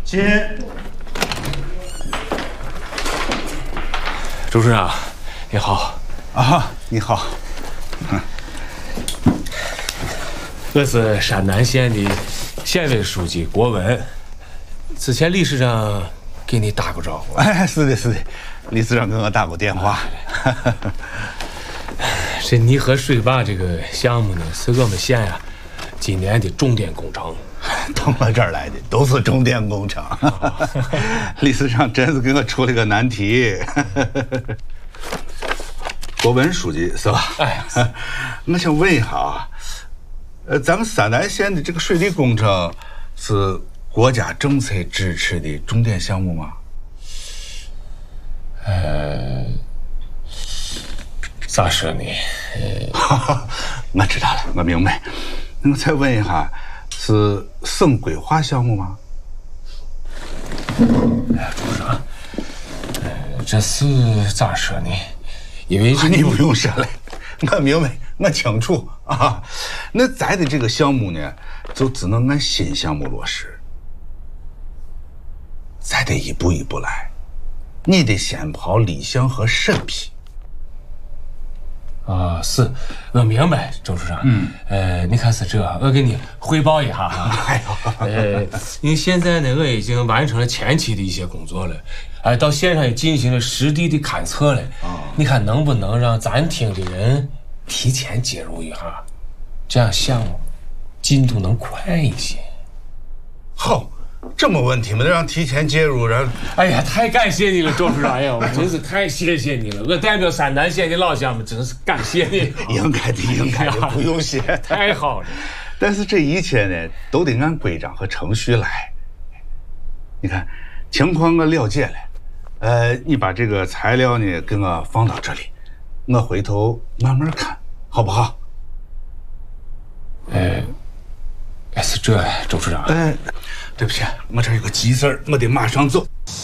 进。 周市长，你好。 啊，你好。 我是陕南县的县委书记郭文，之前理事长给你打过招呼。 哎，是的，是的，理事长给我打过电话。 这泥河水坝这个项目呢，是我们县呀今年的重点工程。 到我这儿来的都是重点工程。理事长真是给我出了个难题。郭文书记是吧？哎，我想问一下啊，咱们陕南县的这个水利工程是国家政策支持的重点项目吗？ 咋说呢？ 我知道了，我明白。那我再问一下，是省规划项目吗？ 董事长，这是咋说呢？因为你不用说了，我明白，我清楚啊。那咱的这个项目呢，就只能按新项目落实，咱得一步一步来。你得先跑立项和审批。 啊，是我明白，周处长。你看是这，我给你汇报一下哈。 哎呦， 因为现在呢，我已经完成了前期的一些工作了，到县上也进行了实地的勘测了。你看能不能让咱厅的人提前介入一下，这样项目进度能快一些。 好。这么问题吗？让提前介入，然后…… 哎呀，太感谢你了，周处长呀！我真是太谢谢你了。我代表陕南县的老乡们，真是感谢你。 应该的，应该的，不用谢。 太好了。 但是这一切呢，都得按规章和程序来。你看，情况我了解了。你把这个材料呢给我放到这里，我回头慢慢看，好不好？ 是这，周处长。 对不起，我这有个急事儿，我得马上走。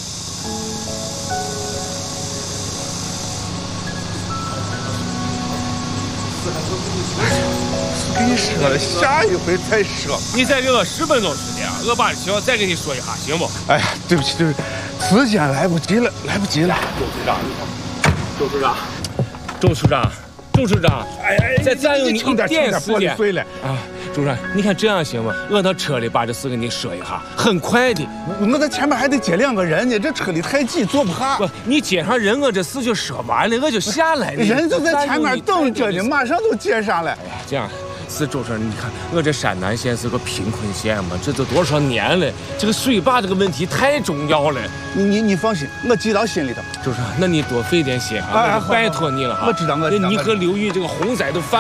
跟你说了，下一回再说。 你再给我10分钟时间啊，我把情况再跟你说一下，行不？ 哎呀，对不起，对不起，时间来不及了，来不及了。 周处长，周处长，周处长，再占用你一点时间啊！周处长，你看这样行吗？我到车里把这事跟你说一下，很快的。 我在前面还得接2个人呢，这车里太挤，坐不下。 不，你接上人，我这事就说完了，我就下来了。 人就在前面等着呢，马上就接上来。 哎呀，这样。是周处长，你看我这陕南县是个贫困县嘛，这都多少年了，这个水坝这个问题太重要了。 你放心，我记到心里头。 周处长，那你多费点心啊，我就拜托你了哈。 我知道， 那你和刘玉这个洪灾都犯。